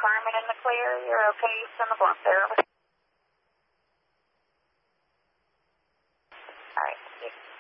Carmen in the clear. You're okay east on the bluff there. All right.